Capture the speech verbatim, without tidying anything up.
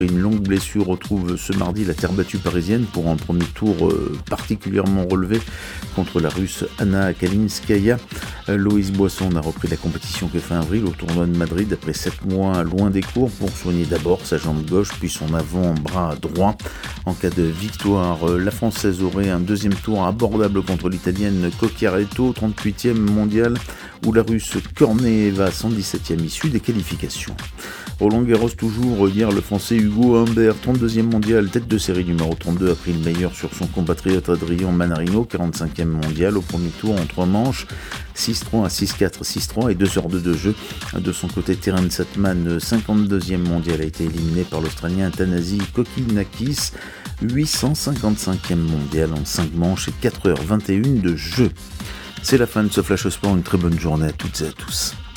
Une longue blessure retrouve ce mardi la terre battue parisienne pour un premier tour euh, particulièrement relevé contre la Russe Anna Kalinskaya. Euh, Loïs Boisson n'a repris la compétition que fin avril au tournoi de Madrid après sept mois loin des cours pour soigner d'abord sa jambe gauche puis son avant-bras droit. En cas de victoire, euh, la Française aurait un deuxième tour abordable contre l'Italienne Cocchiaretto, trente-huitième mondiale, ou la Russe Korneeva, cent dix-septième issue des qualifications. Roland Garros toujours, hier le Français Hugo Humbert, trente-deuxième mondial, tête de série numéro trente-deux, a pris le meilleur sur son compatriote Adrian Manarino, quarante-cinquième mondial, au premier tour en trois manches, six trois, six quatre, six trois et deux heures deux de jeu. De son côté, Terence Satman, cinquante-deuxième mondial, a été éliminé par l'Australien Thanasi Kokkinakis, huit cent cinquante-cinquième mondial en cinq manches et quatre heures vingt et une de jeu. C'est la fin de ce Flash Sport, une très bonne journée à toutes et à tous.